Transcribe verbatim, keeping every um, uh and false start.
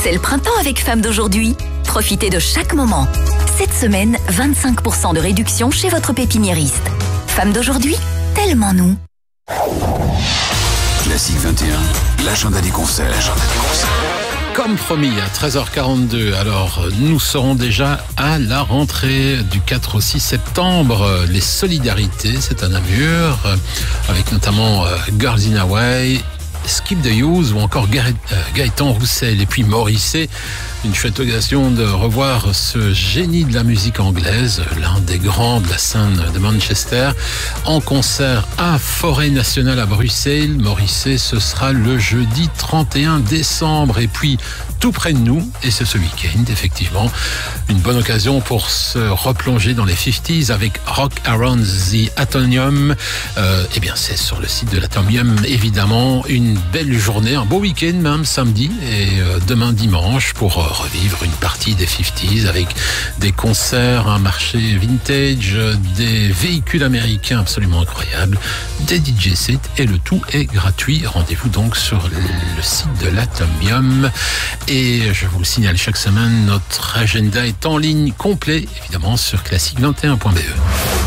C'est le printemps avec Femmes d'aujourd'hui. Profitez de chaque moment. Cette semaine, vingt-cinq pour cent de réduction chez votre pépiniériste. Femmes d'aujourd'hui, tellement nous. Classique vingt et un, l'agenda des concerts. L'agenda des concerts. Comme promis, à treize heures quarante-deux, alors nous serons déjà à la rentrée du quatre au six septembre. Les Solidarités, c'est à Namur, avec notamment Girls in Hawaii, Skip the Use ou encore Gaëtan Roussel et puis Morrissey. Une chouette occasion de revoir ce génie de la musique anglaise, l'un des grands de la scène de Manchester, en concert à Forêt Nationale à Bruxelles. Morrissey, ce sera le jeudi trente et un décembre. Et puis, tout près de nous, et c'est ce week-end, effectivement, une bonne occasion pour se replonger dans les cinquantaines avec Rock Around the Atomium. Euh, eh bien, c'est sur le site de l'Atomium, évidemment, une belle journée, un beau week-end même, samedi et euh, demain dimanche, pour euh, revivre une partie des cinquantaines avec des concerts, un marché vintage, des véhicules américains absolument incroyables, des D J sets, et le tout est gratuit. Rendez-vous donc sur le site de l'Atomium. Et je vous le signale chaque semaine, notre agenda est en ligne complet, évidemment, sur classique vingt et un point b e.